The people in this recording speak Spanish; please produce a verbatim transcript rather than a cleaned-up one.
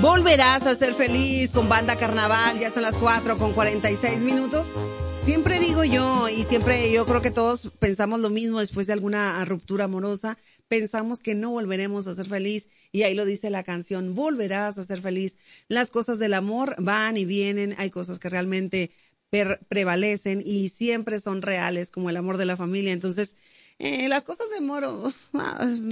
Volverás a ser feliz con Banda Carnaval. Ya son las cuatro con cuarenta y seis minutos. Siempre digo yo, y siempre yo creo que todos pensamos lo mismo después de alguna ruptura amorosa. Pensamos que no volveremos a ser feliz. Y ahí lo dice la canción, volverás a ser feliz. Las cosas del amor van y vienen. Hay cosas que realmente per- prevalecen y siempre son reales, como el amor de la familia. Entonces, eh, las cosas de amor... Oh,